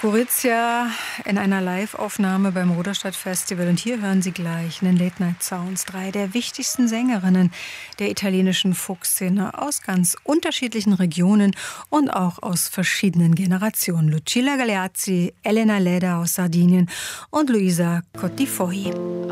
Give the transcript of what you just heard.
Gorizia in einer Live-Aufnahme beim Ruderstadt Festival. Und hier hören Sie gleich in den Late Night Sounds 3 der wichtigsten Sängerinnen der italienischen Folkszene aus ganz unterschiedlichen Regionen und auch aus verschiedenen Generationen. Lucilla Galeazzi, Elena Leda aus Sardinien und Luisa Cottifogli.